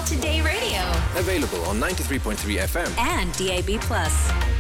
Today Radio. Available on 93.3 FM And DAB+.